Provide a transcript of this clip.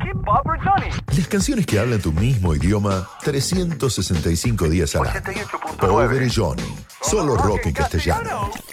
Bopper Johnny. Las canciones que hablan tu mismo idioma 365 días al año. 88.9. Pobre Johnny. Solo rock en castellano.